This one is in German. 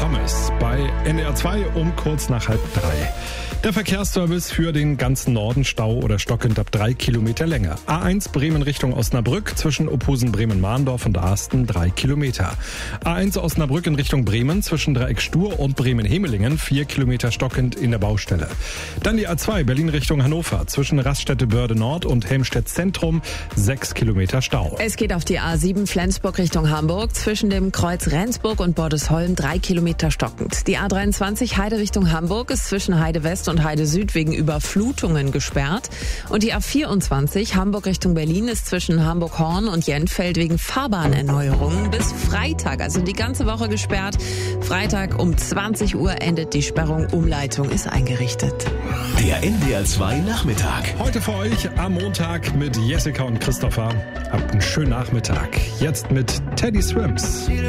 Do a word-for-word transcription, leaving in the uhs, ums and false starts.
Gomez bei N D R zwei um kurz nach halb drei. Der Verkehrsservice für den ganzen Norden, Stau oder stockend ab drei Kilometer Länge. A eins Bremen Richtung Osnabrück zwischen Ophusen Bremen-Mahndorf und Arsten drei Kilometer. A eins Osnabrück in Richtung Bremen zwischen Dreieck Stur und Bremen-Hemelingen vier Kilometer stockend in der Baustelle. Dann die A zwei Berlin Richtung Hannover zwischen Raststätte-Börde Nord und Helmstedt Zentrum sechs Kilometer Stau. Es geht auf die A sieben Flensburg Richtung Hamburg zwischen dem Kreuz Rendsburg und Bordesholm drei Kilometer stockend. Die A dreiundzwanzig Heide Richtung Hamburg ist zwischen Heide West und Heide Süd wegen Überflutungen gesperrt. Und die A vierundzwanzig Hamburg Richtung Berlin ist zwischen Hamburg-Horn und Jenfeld wegen Fahrbahnerneuerungen bis Freitag, also die ganze Woche gesperrt. Freitag um zwanzig Uhr endet die Sperrung. Umleitung ist eingerichtet. Der N D R zwei Nachmittag. Heute für euch am Montag mit Jessica und Christopher. Habt einen schönen Nachmittag. Jetzt mit Teddy Swims.